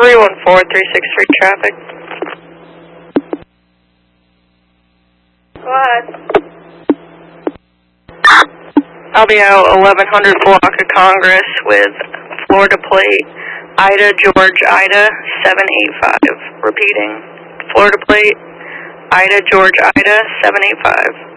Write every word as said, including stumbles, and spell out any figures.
three one four, three six three traffic. Go ahead. I'll be out eleven hundred block of Congress with Florida plate Ida George Ida seven eight five. Repeating, Florida plate Ida George Ida seven eight five.